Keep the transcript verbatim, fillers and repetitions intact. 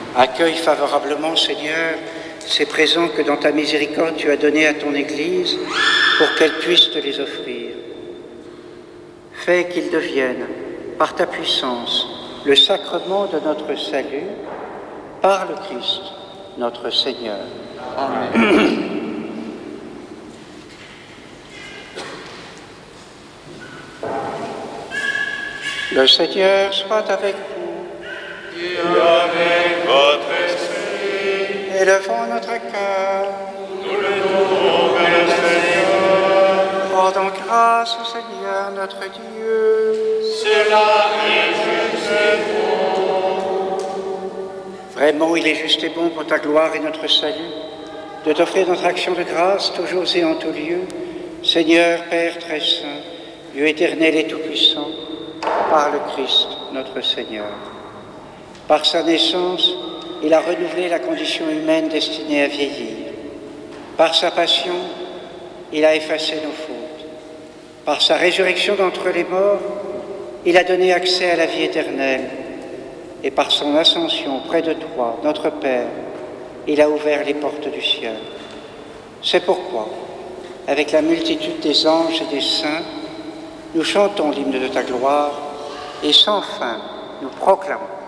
Accueille favorablement, Seigneur, ces présents que dans ta miséricorde tu as donnés à ton Église pour qu'elle puisse te les offrir. Fais qu'ils deviennent, par ta puissance, le sacrement de notre salut, par le Christ, notre Seigneur. Amen. Le Seigneur soit avec vous. Et avec votre esprit. Élevons notre cœur. Nous le devons vers le Seigneur. Rendons grâce au Seigneur notre Dieu. Cela est juste et bon. Vraiment, il est juste et bon pour ta gloire et notre salut de t'offrir notre action de grâce toujours et en tout lieu. Seigneur, Père très saint, Dieu éternel et tout-puissant, par le Christ, notre Seigneur. Par sa naissance, il a renouvelé la condition humaine destinée à vieillir. Par sa passion, il a effacé nos fautes. Par sa résurrection d'entre les morts, il a donné accès à la vie éternelle. Et par son ascension près de toi, notre Père, il a ouvert les portes du ciel. C'est pourquoi, avec la multitude des anges et des saints, nous chantons l'hymne de ta gloire et sans fin nous proclamons.